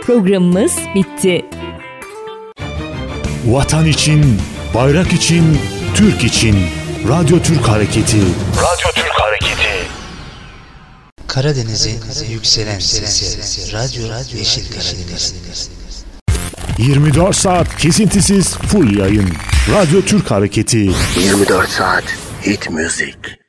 Programımız bitti. Vatan için, bayrak için, Türk için. Radyo Türk Hareketi. Radyo Türk Hareketi. Karadeniz'in yükselen sesi. Radyo Yeşil Karadeniz. 24 saat kesintisiz full yayın. Radyo Türk Hareketi. 24 saat hit müzik.